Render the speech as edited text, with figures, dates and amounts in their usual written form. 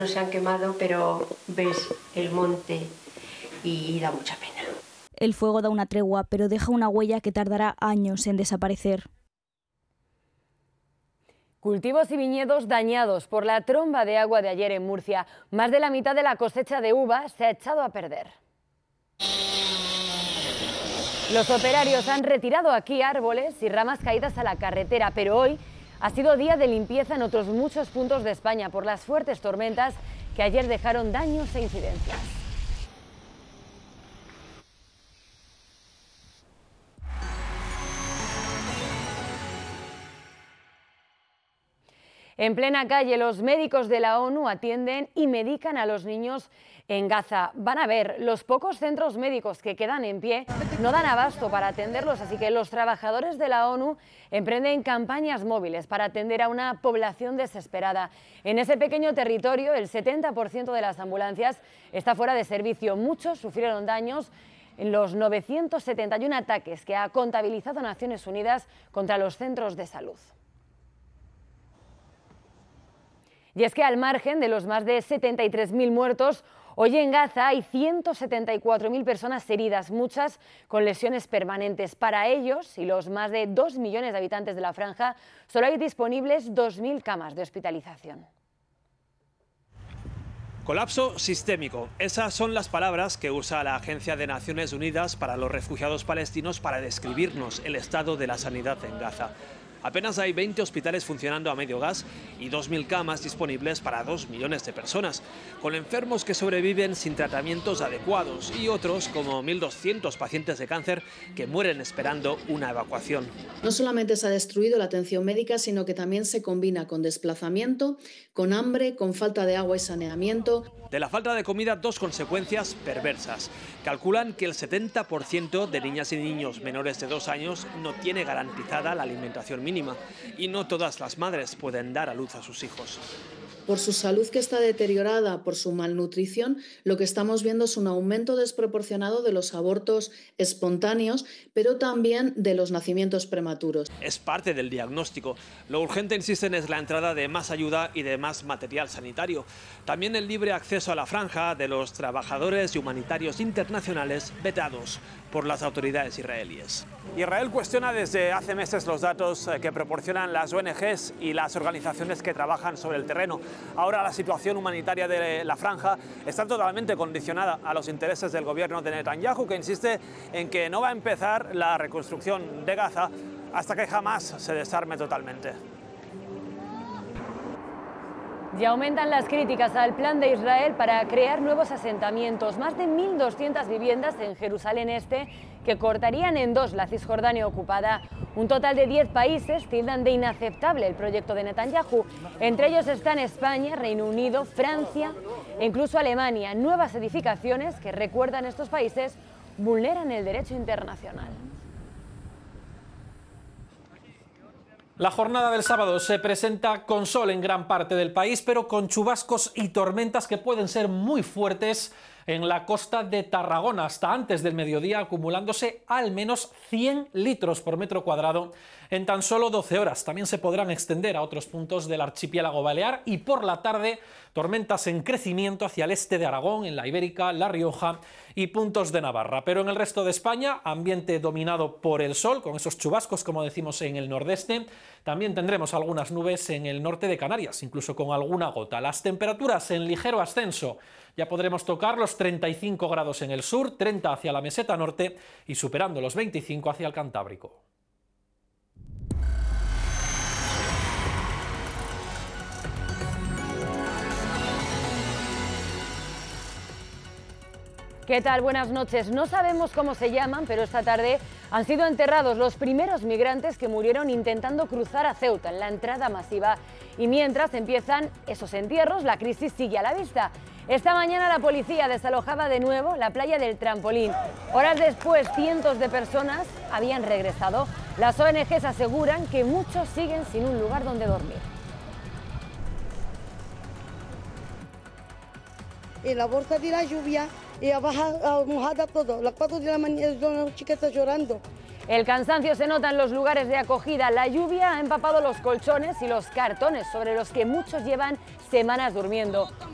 No se han quemado, pero ves el monte y da mucha pena. El fuego da una tregua, pero deja una huella que tardará años en desaparecer. Cultivos y viñedos dañados por la tromba de agua de ayer en Murcia. Más de la mitad de la cosecha de uva se ha echado a perder. Los operarios han retirado aquí árboles y ramas caídas a la carretera, pero hoy ha sido día de limpieza en otros muchos puntos de España por las fuertes tormentas que ayer dejaron daños e incidencias. En plena calle, los médicos de la ONU atienden y medican a los niños en Gaza. Van a ver, los pocos centros médicos que quedan en pie no dan abasto para atenderlos, así que los trabajadores de la ONU emprenden campañas móviles para atender a una población desesperada. En ese pequeño territorio, el 70% de las ambulancias está fuera de servicio. Muchos sufrieron daños en los 971 ataques que ha contabilizado Naciones Unidas contra los centros de salud. Y es que al margen de los más de 73.000 muertos, hoy en Gaza hay 174.000 personas heridas, muchas con lesiones permanentes. Para ellos y los más de 2 millones de habitantes de la franja, solo hay disponibles 2.000 camas de hospitalización. Colapso sistémico. Esas son las palabras que usa la Agencia de Naciones Unidas para los Refugiados Palestinos para describirnos el estado de la sanidad en Gaza. Apenas hay 20 hospitales funcionando a medio gas y 2.000 camas disponibles para 2 millones de personas, con enfermos que sobreviven sin tratamientos adecuados y otros, como 1.200 pacientes de cáncer, que mueren esperando una evacuación. No solamente se ha destruido la atención médica, sino que también se combina con desplazamiento, con hambre, con falta de agua y saneamiento. De la falta de comida, dos consecuencias perversas. Calculan que el 70% de niñas y niños menores de 2 años no tiene garantizada la alimentación mínima y no todas las madres pueden dar a luz a sus hijos. Por su salud que está deteriorada, por su malnutrición, lo que estamos viendo es un aumento desproporcionado de los abortos espontáneos, pero también de los nacimientos prematuros. Es parte del diagnóstico. Lo urgente, insisten, es la entrada de más ayuda y de más material sanitario. También el libre acceso a la franja de los trabajadores y humanitarios internacionales vetados por las autoridades israelíes. Israel cuestiona desde hace meses los datos que proporcionan las ONGs y las organizaciones que trabajan sobre el terreno. Ahora la situación humanitaria de la franja está totalmente condicionada a los intereses del gobierno de Netanyahu, que insiste en que no va a empezar la reconstrucción de Gaza hasta que jamás se desarme totalmente. Ya aumentan las críticas al plan de Israel para crear nuevos asentamientos, más de 1.200 viviendas en Jerusalén Este que cortarían en dos la Cisjordania ocupada. Un total de 10 países tildan de inaceptable el proyecto de Netanyahu. Entre ellos están España, Reino Unido, Francia e incluso Alemania. Nuevas edificaciones que, recuerdan estos países, vulneran el derecho internacional. La jornada del sábado se presenta con sol en gran parte del país, pero con chubascos y tormentas que pueden ser muy fuertes en la costa de Tarragona, hasta antes del mediodía, acumulándose al menos 100 litros por metro cuadrado en tan solo 12 horas. También se podrán extender a otros puntos del archipiélago balear y por la tarde tormentas en crecimiento hacia el este de Aragón, en la Ibérica, La Rioja y puntos de Navarra. Pero en el resto de España, ambiente dominado por el sol, con esos chubascos, como decimos, en el nordeste. También tendremos algunas nubes en el norte de Canarias, incluso con alguna gota. Las temperaturas en ligero ascenso. Ya podremos tocar los 35 grados en el sur, 30 hacia la meseta norte y superando los 25 hacia el Cantábrico. ¿Qué tal? Buenas noches. No sabemos cómo se llaman, pero esta tarde han sido enterrados los primeros migrantes que murieron intentando cruzar a Ceuta en la entrada masiva. Y mientras empiezan esos entierros, la crisis sigue a la vista. Esta mañana la policía desalojaba de nuevo la playa del Trampolín. Horas después, cientos de personas habían regresado. Las ONGs aseguran que muchos siguen sin un lugar donde dormir. En la bolsa de la lluvia y abajo mojada todo. Las 4 de la mañana las chiquitas llorando. El cansancio se nota en los lugares de acogida. La lluvia ha empapado los colchones y los cartones sobre los que muchos llevan semanas durmiendo.